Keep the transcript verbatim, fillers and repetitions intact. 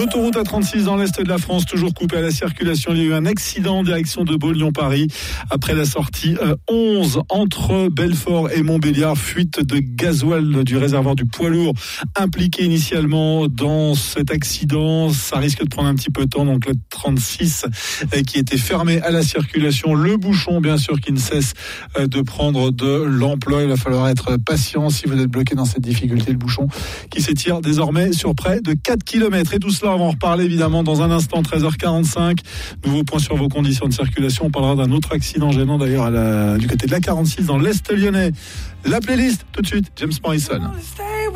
L'autoroute A trente-six dans l'est de la France, toujours coupée à la circulation. Il y a eu un accident en direction de Beaune-Lyon-Paris. Après la sortie euh, onze entre Belfort et Montbéliard, fuite de gasoil du réservoir du poids lourd impliqué initialement dans cet accident. Ça risque de prendre un petit peu de temps. Donc la trente-six euh, qui était fermée à la circulation. Le bouchon, bien sûr, qui ne cesse euh, de prendre de l'ampleur. Il va falloir être patient si vous êtes bloqué dans cette difficulté. Le bouchon qui s'étire désormais sur près de quatre kilomètres. Et tout cela, on va en reparler évidemment dans un instant, treize heures quarante-cinq. Nouveau point sur vos conditions de circulation. On parlera d'un autre accident gênant d'ailleurs à la, du côté de la quarante-six dans l'Est lyonnais. La playlist tout de suite, James Morrison.